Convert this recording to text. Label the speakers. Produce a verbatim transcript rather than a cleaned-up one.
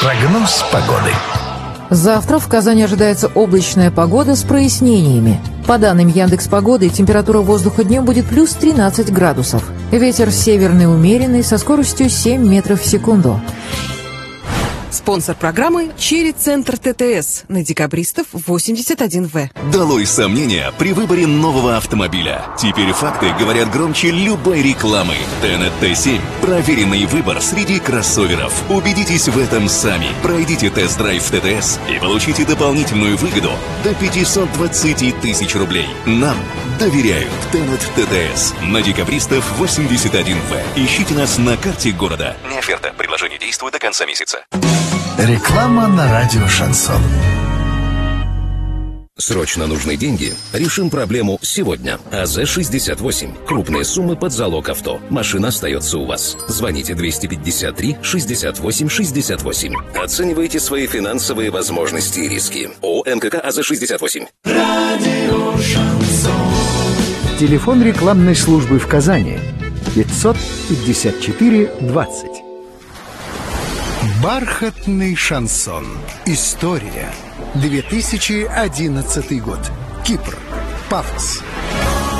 Speaker 1: Прогноз погоды.
Speaker 2: Завтра в Казани ожидается облачная погода с прояснениями. По данным Яндекс.Погоды, температура воздуха днем будет плюс тринадцать градусов. Ветер северный умеренный со скоростью семь метров в секунду.
Speaker 3: Спонсор программы «Черри Центр ТТС» на Декабристов восемьдесят один вэ.
Speaker 4: Долой сомнения при выборе нового автомобиля. Теперь факты говорят громче любой рекламы. Тенет Т семь – проверенный выбор среди кроссоверов. Убедитесь в этом сами. Пройдите тест-драйв в ТТС и получите дополнительную выгоду до пятьсот двадцать тысяч рублей. Нам доверяют. Тенет ТТС на Декабристов восемьдесят один вэ. Ищите нас на карте города. Не оферта. Предложение действует до конца месяца.
Speaker 1: Реклама на радио «Шансон».
Speaker 5: Срочно нужны деньги? Решим проблему сегодня. АЗ шестьдесят восемь. Крупные суммы под залог авто. Машина остается у вас. Звоните двести пятьдесят три шестьдесят восемь шестьдесят восемь. Оценивайте свои финансовые возможности и риски. ООО МКК АЗ шестьдесят восемь.
Speaker 6: Радио «Шансон».
Speaker 7: Телефон рекламной службы в Казани пятьсот пятьдесят четыре двадцать.
Speaker 1: Бархатный шансон. История. две тысячи одиннадцатый год. Кипр. Пафос.